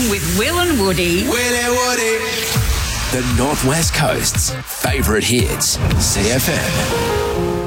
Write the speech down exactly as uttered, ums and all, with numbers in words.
with Will and Woody. Will and Woody. The Northwest Coast's favourite hits, C F M.